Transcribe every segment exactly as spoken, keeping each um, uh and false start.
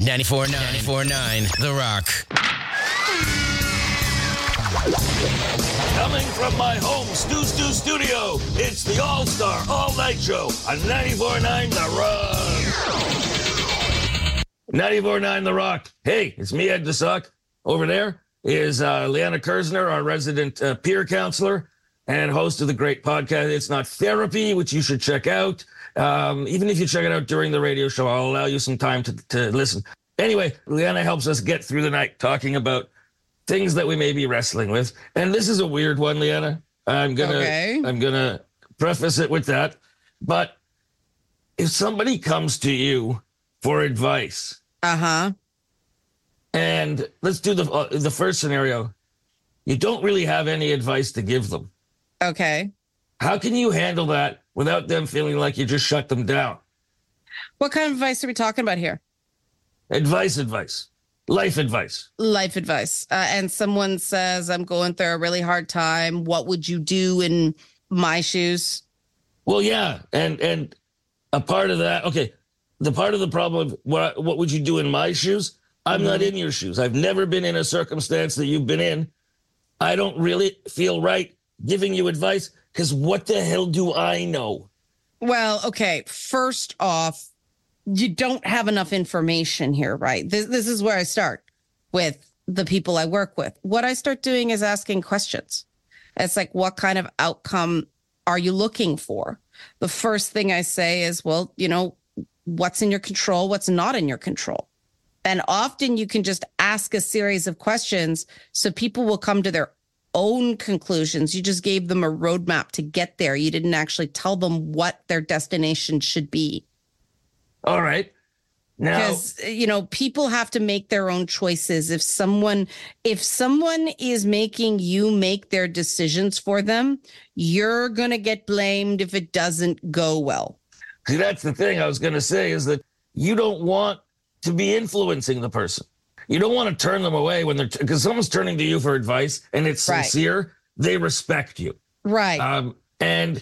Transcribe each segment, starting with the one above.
ninety-four point nine The Rock. Coming from my home Stu Stu studio, it's the All-Star All-Night Show on ninety-four point nine The Rock. ninety-four point nine The Rock. Hey, it's me, Ed DeSuck. Over there is uh, Leanna Kersner, our resident uh, peer counselor and host of the great podcast, It's Not Therapy, which you should check out. Um, even if you check it out during the radio show, I'll allow you some time to, to listen. Anyway, Leanna helps us get through the night talking about things that we may be wrestling with. And this is a weird one, Leanna. I'm gonna Okay. I'm gonna preface it with that. But if somebody comes to you for advice, Uh-huh. and let's do the uh, the first scenario, you don't really have any advice to give them. Okay. How can you handle that without them feeling like you just shut them down? What kind of advice are we talking about here? Advice, advice, life advice. Life advice. Uh, and someone says, I'm going through a really hard time. What would you do in my shoes? Well, yeah, and and a part of that, okay, the part of the problem of what what would you do in my shoes? I'm Mm-hmm. not in your shoes. I've never been in a circumstance that you've been in. I don't really feel right giving you advice because what the hell do I know? Well, okay. First off, you don't have enough information here, right? This, this is where I start with the people I work with. What I start doing is asking questions. It's like, what kind of outcome are you looking for? The first thing I say is, well, you know, what's in your control? What's not in your control? And often you can just ask a series of questions so people will come to their own conclusions. You just gave them a roadmap to get there. You didn't actually tell them what their destination should be. All right. Now, Because, you know, people have to make their own choices. If someone, if someone is making you make their decisions for them, you're going to get blamed if it doesn't go well. see, that's the thing I was going to say is that you don't want to be influencing the person. You don't want to turn them away when they're, because someone's turning to you for advice and it's Right. sincere, they respect you. Right. Um, and,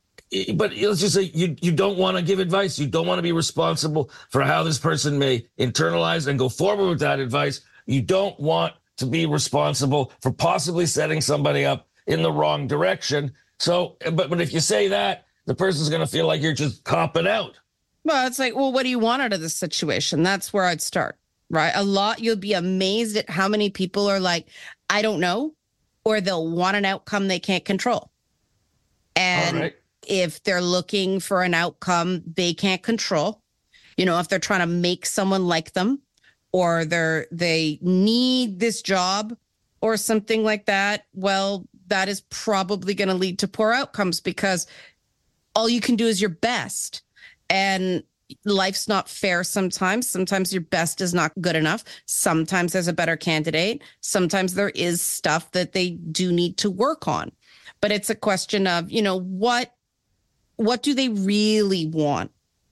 but let's just say you, you don't want to give advice. You don't want to be responsible for how this person may internalize and go forward with that advice. You don't want to be responsible for possibly setting somebody up in the wrong direction. So, but, but if you say that, the person's going to feel like you're just copping out. Well, it's like, well, what do you want out of this situation? That's where I'd start, right? A lot, you'll be amazed at how many people are like, I don't know, or they'll want an outcome they can't control. And All right. if they're looking for an outcome they can't control, you know, if they're trying to make someone like them, or they're, they need this job or something like that, well, that is probably going to lead to poor outcomes because all you can do is your best. And life's not fair sometimes. Sometimes your best is not good enough. Sometimes there's a better candidate. Sometimes there is stuff that they do need to work on. But it's a question of, you know, what what do they really want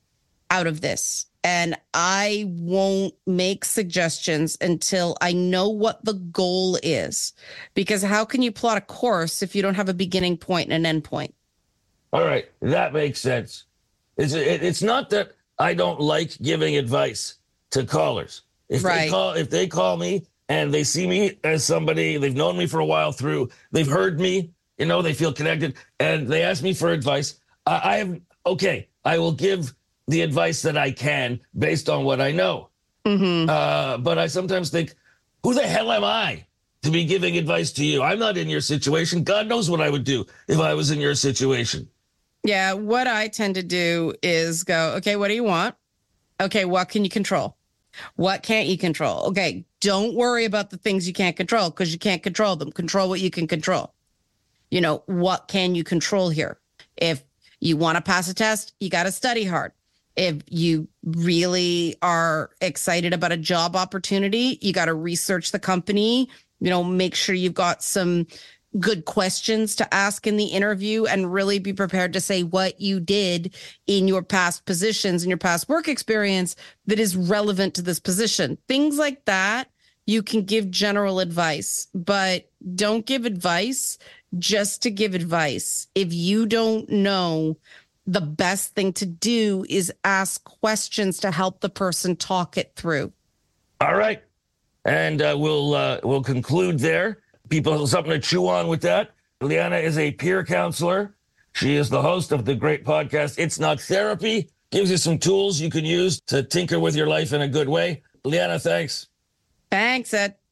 out of this? And I won't make suggestions until I know what the goal is. Because how can you plot a course if you don't have a beginning point and an end point? All right. That makes sense. It's, it, it's not that I don't like giving advice to callers. If they Right. call, if they call me and they see me as somebody, they've known me for a while through, they've heard me, you know, they feel connected, and they ask me for advice. I, I have, okay, I will give the advice that I can based on what I know. Mm-hmm. Uh, but I sometimes think, who the hell am I to be giving advice to you? I'm not in your situation. God knows what I would do if I was in your situation. Yeah, what I tend to do is go, okay, what do you want? Okay, what can you control? What can't you control? Okay, don't worry about the things you can't control because you can't control them. Control what you can control. You know, what can you control here? If you want to pass a test, you got to study hard. If you really are excited about a job opportunity, you got to research the company, you know, make sure you've got some good questions to ask in the interview and really be prepared to say what you did in your past positions and your past work experience that is relevant to this position. Things like that, you can give general advice, but don't give advice just to give advice. If you don't know, the best thing to do is ask questions to help the person talk it through. All right. And uh, we'll uh, we'll conclude there. People have something to chew on with that. Liana is a peer counselor. She is the host of the great podcast, It's Not Therapy. Gives you some tools you can use to tinker with your life in a good way. Liana, thanks. Thanks, Ed.